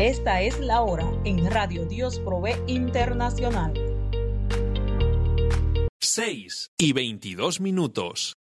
Esta es la hora en Radio Dios Provee Internacional. 6:22.